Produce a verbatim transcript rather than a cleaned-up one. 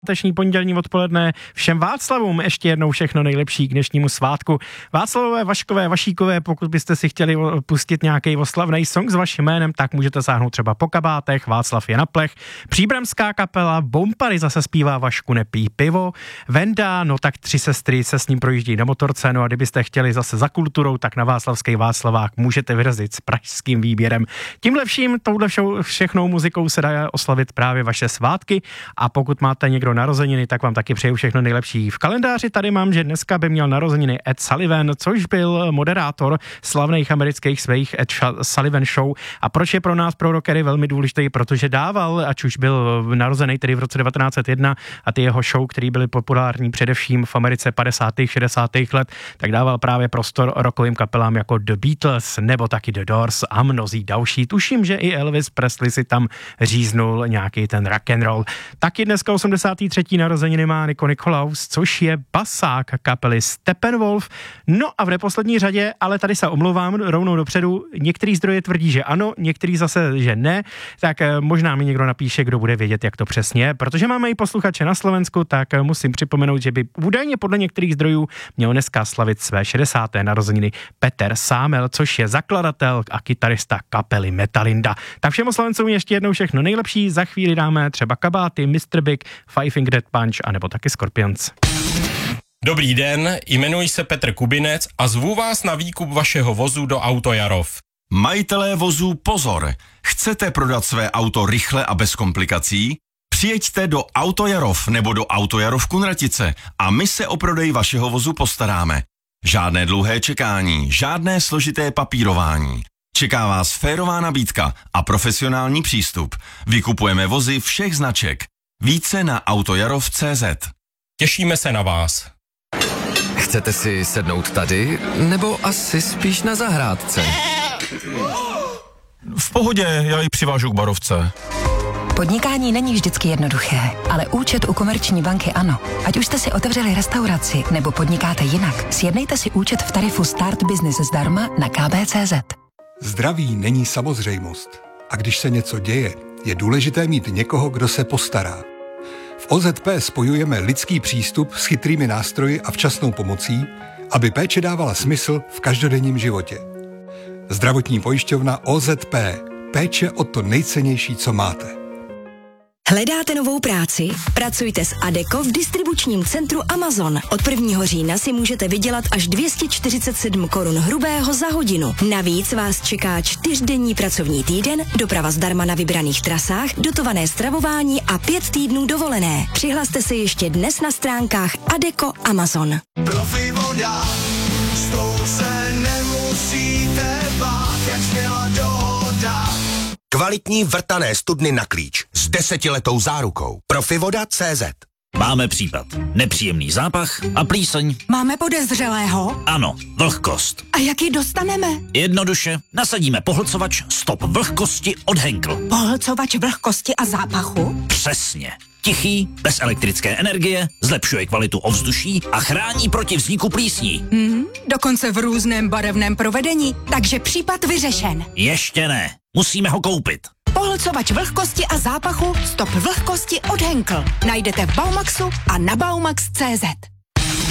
Dnešní pondělní odpoledne všem Václavům ještě jednou všechno nejlepší k dnešnímu svátku. Václavové, Vaškové, Vašíkové, pokud byste si chtěli pustit nějaký oslavný song s vaším jménem, tak můžete sáhnout třeba po kabátech, Václav je na plech, příbramská kapela, Bompary zase zpívá Vašku nepí pivo, Venda, no tak tři sestry se s ním projíždí na motorce, no a kdybyste chtěli zase za kulturou, tak na Václavský Václavák můžete vyrazit s pražským výběrem. Tímhle vším, touhle všou, všechnou muzikou se dá oslavit právě vaše svátky a pokud máte někdo narozeniny, tak vám taky přeju všechno nejlepší. V kalendáři tady mám, že dneska by měl narozeniny Ed Sullivan, což byl moderátor slavných amerických svých Ed Sullivan Show. A proč je pro nás, pro rockery, velmi důležitý? Protože dával, ať už byl narozený tedy v roce devatenáct set jedna a ty jeho show, které byly populární především v Americe padesátých šedesátých let, tak dával právě prostor rockovým kapelám jako The Beatles nebo taky The Doors a mnozí další. Tuším, že i Elvis Presley si tam říznul nějaký ten rock and roll. Taky dneska osmdesátý třetí narozeniny má Niko Nikolaus, což je basák kapely Steppenwolf. No a v neposlední řadě, ale tady se omlouvám rovnou dopředu, některý zdroje tvrdí, že ano, některý zase, že ne, tak možná mi někdo napíše, kdo bude vědět, jak to přesně je. Protože máme i posluchače na Slovensku, tak musím připomenout, že by údajně podle některých zdrojů měl dneska slavit své šedesáté narozeniny Peter Sámel, což je zakladatel a kytarista kapely Metalinda. Tak všem Slovencům ještě jednou všechno nejlepší, za chvíli dáme třeba kabáty, mister Big, Five Finger Death Punch a nebo taky Scorpions. Dobrý den, jmenuji se Petr Kubinec a zvu vás na výkup vašeho vozu do Auto Jarov. Majitelé vozů pozor! Chcete prodat své auto rychle a bez komplikací? Přijeďte do Auto Jarov nebo do Auto Jarov Kunratice a my se o prodej vašeho vozu postaráme. Žádné dlouhé čekání, žádné složité papírování. Čeká vás férová nabídka a profesionální přístup. Vykupujeme vozy všech značek. Více na autojarov tečka cé zet. Těšíme se na vás. Chcete si sednout tady, nebo asi spíš na zahrádce? V pohodě, já ji přivážu k barovce. Podnikání není vždycky jednoduché, ale účet u Komerční banky ano. Ať už jste si otevřeli restauraci nebo podnikáte jinak, sjednejte si účet v tarifu Start Business zdarma na ká bé tečka cé zet. Zdraví není samozřejmost. A když se něco děje, je důležité mít někoho, kdo se postará. V ó zet pé spojujeme lidský přístup s chytrými nástroji a včasnou pomocí, aby péče dávala smysl v každodenním životě. Zdravotní pojišťovna ó zet pé. Péče o to nejcennější, co máte. Hledáte novou práci? Pracujte s Adecco v distribučním centru Amazon. Od prvního října si můžete vydělat až dvě stě čtyřicet sedm korun hrubého za hodinu. Navíc vás čeká čtyřdenní pracovní týden, doprava zdarma na vybraných trasách, dotované stravování a pět týdnů dovolené. Přihlaste se ještě dnes na stránkách Adecco Amazon. Profi voda, s tou se nemusíte bát, jak směla dohoda. Kvalitní vrtané studny na klíč s desetiletou zárukou. Profivoda tečka cé zet. Máme případ. Nepříjemný zápach a plíseň. Máme podezřelého? Ano, vlhkost. A jak ji dostaneme? Jednoduše nasadíme pohlcovač Stop vlhkosti od Henkel. Pohlcovač vlhkosti a zápachu? Přesně. Tichý, bez elektrické energie, zlepšuje kvalitu ovzduší a chrání proti vzniku plísní. Hmm, dokonce v různém barevném provedení, takže případ vyřešen. Ještě ne. Musíme ho koupit. Pohlcovač vlhkosti a zápachu Stop vlhkosti od Henkel. Najdete v Baumaxu a na baumax tečka cé zet.